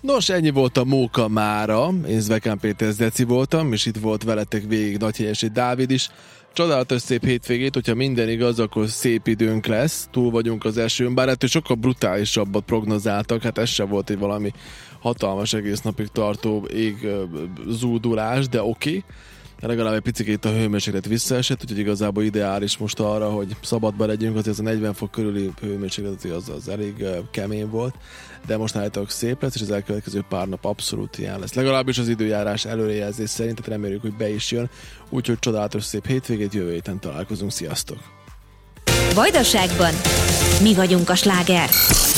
Nos, ennyi volt a Móka mára. Én Zvekán Péter Zeci voltam, és itt volt veletek végig Nagyhelyesi Dávid is. Csodálatos szép hétvégét, hogyha minden igaz, akkor szép időnk lesz. Túl vagyunk az esőn, bár ettől sokkal brutálisabbat prognozáltak, hát ez sem volt egy valami hatalmas egész napig tartó zúdulás, de oké. Legalább egy picit a hőmérséklet visszaesett, úgyhogy igazából ideális most arra, hogy szabadba legyünk, azért az a 40 fok körüli hőmérséklet az elég kemény volt, de most állítólag szép lesz, és az elkövetkező pár nap abszolút ilyen lesz. Legalábbis az időjárás előrejelzés szerint, tehát reméljük, hogy be is jön, úgyhogy csodálatos szép hétvégét, jövő héten találkozunk, sziasztok! Vajdaságban mi vagyunk a sláger!